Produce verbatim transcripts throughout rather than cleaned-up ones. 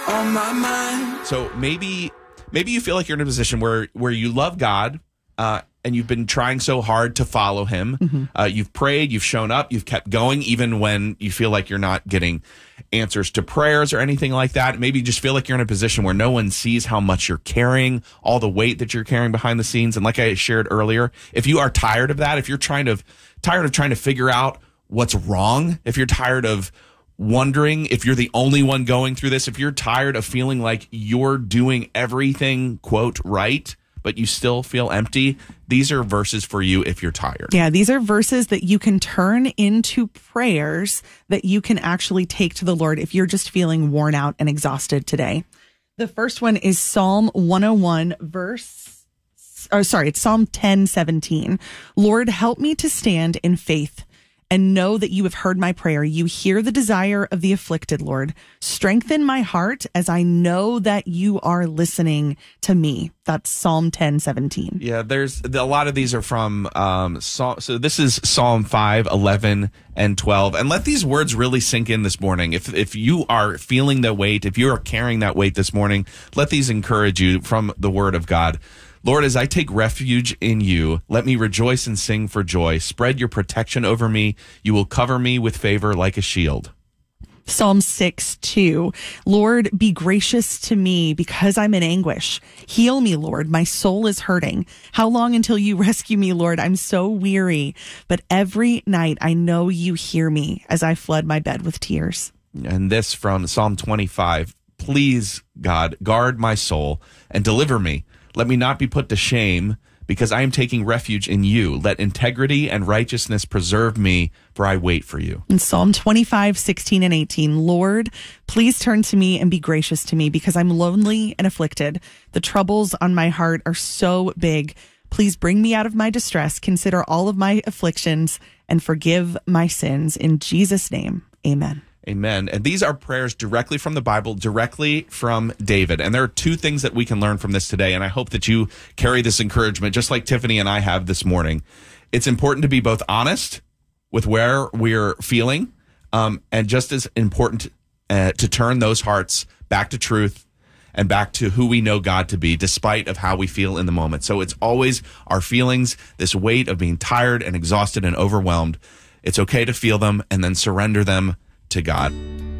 on my mind. So maybe maybe you feel like you're in a position where, where you love God uh, and you've been trying so hard to follow him. Mm-hmm. Uh, you've prayed, you've shown up, you've kept going, even when you feel like you're not getting answers to prayers or anything like that. Maybe you just feel like you're in a position where no one sees how much you're carrying, all the weight that you're carrying behind the scenes. And like I shared earlier, if you are tired of that, if you're trying to tired of trying to figure out what's wrong, if you're tired of wondering if you're the only one going through this, if you're tired of feeling like you're doing everything, quote, right, but you still feel empty, these are verses for you if you're tired. Yeah, these are verses that you can turn into prayers that you can actually take to the Lord if you're just feeling worn out and exhausted today. The first one is Psalm one oh one, verse, oh, sorry, it's Psalm ten seventeen. Lord, help me to stand in faith and know that you have heard my prayer. You hear the desire of the afflicted, Lord. Strengthen my heart as I know that you are listening to me. That's Psalm ten seventeen. Yeah, there's a lot of these are from, um, so, so this is Psalm five, eleven, and twelve. And let these words really sink in this morning. If, if you are feeling the weight, if you are carrying that weight this morning, let these encourage you from the word of God. Lord, as I take refuge in you, let me rejoice and sing for joy. Spread your protection over me. You will cover me with favor like a shield. Psalm six, two. Lord, be gracious to me because I'm in anguish. Heal me, Lord. My soul is hurting. How long until you rescue me, Lord? I'm so weary. But every night I know you hear me as I flood my bed with tears. And this from Psalm twenty-five. Please, God, guard my soul and deliver me. Let me not be put to shame, because I am taking refuge in you. Let integrity and righteousness preserve me, for I wait for you. In Psalm twenty-five, sixteen, and eighteen, Lord, please turn to me and be gracious to me, because I'm lonely and afflicted. The troubles on my heart are so big. Please bring me out of my distress. Consider all of my afflictions and forgive my sins. In Jesus' name, amen. Amen. And these are prayers directly from the Bible, directly from David. And there are two things that we can learn from this today. And I hope that you carry this encouragement, just like Tiffany and I have this morning. It's important to be both honest with where we're feeling, um, and just as important uh, to turn those hearts back to truth and back to who we know God to be, despite of how we feel in the moment. So it's always our feelings, this weight of being tired and exhausted and overwhelmed. It's okay to feel them and then surrender them to God.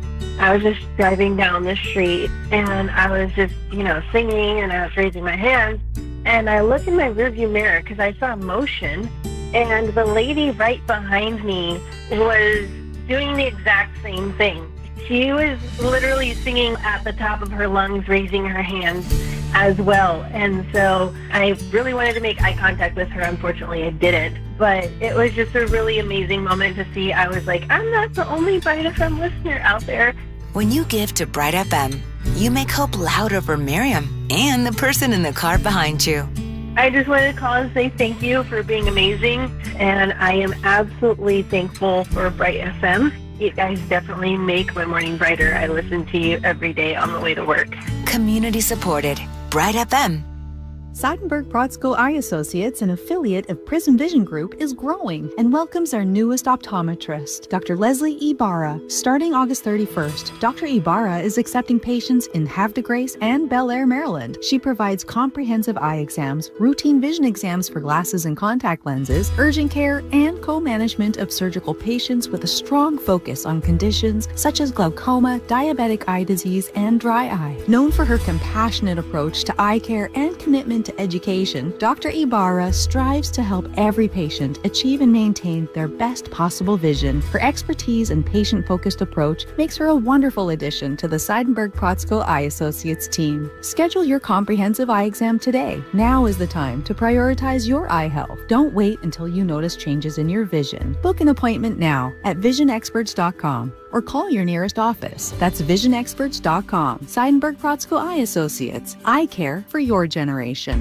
I was just driving down the street and I was just, you know, singing and I was raising my hands, and I looked in my rearview mirror because I saw motion, and the lady right behind me was doing the exact same thing. She was literally singing at the top of her lungs, raising her hands as well. And so I really wanted to make eye contact with her. Unfortunately, I didn't. But it was just a really amazing moment to see. I was like, I'm not the only Bright F M listener out there. When you give to Bright F M, you make hope louder for Miriam and the person in the car behind you. I just wanted to call and say thank you for being amazing. And I am absolutely thankful for Bright F M. You guys definitely make my morning brighter. I listen to you every day on the way to work. Community supported. Bright F M. Seidenberg Protzko Eye Associates, an affiliate of Prism Vision Group, is growing and welcomes our newest optometrist, Doctor Leslie Ibarra. Starting August thirty-first, Doctor Ibarra is accepting patients in Havre de Grace and Bel Air, Maryland. She provides comprehensive eye exams, routine vision exams for glasses and contact lenses, urgent care, and co-management of surgical patients with a strong focus on conditions such as glaucoma, diabetic eye disease, and dry eye. Known for her compassionate approach to eye care and commitment to education, Doctor Ibarra strives to help every patient achieve and maintain their best possible vision. Her expertise and patient-focused approach makes her a wonderful addition to the Seidenberg Protzko Eye Associates team. Schedule your comprehensive eye exam today. Now is the time to prioritize your eye health. Don't wait until you notice changes in your vision. Book an appointment now at vision experts dot com or call your nearest office. That's vision experts dot com. Seidenberg Protzko Eye Associates. Eye care for your generation.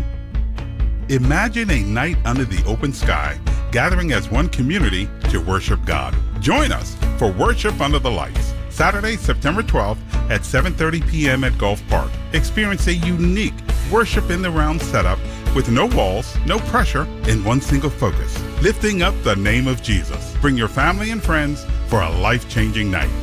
Imagine a night under the open sky, gathering as one community to worship God. Join us for Worship Under the Lights, Saturday, September twelfth at seven thirty p.m. at Gulf Park. Experience a unique worship in the round setup with no walls, no pressure, and one single focus, lifting up the name of Jesus. Bring your family and friends for a life-changing night.